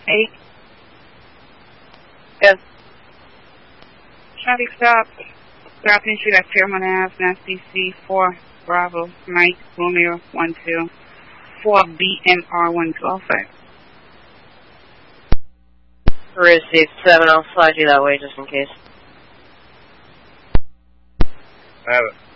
8. Yes. Traffic stop. South Street at Fairmont Ave, Mass DC 4 Bravo Mike Romeo 12 4 BNR 112. Received 7. I'll slide you that way just in case. I have it.